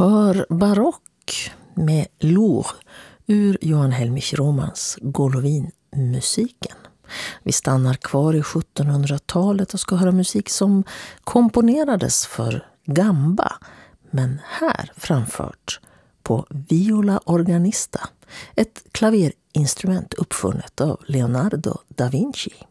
Kör barock med Lour ur Johan Helmich Romans Golovin-musiken. Vi stannar kvar i 1700-talet och ska höra musik som komponerades för gamba, men här framfört på viola organista, ett klaverinstrument uppfunnet av Leonardo da Vinci.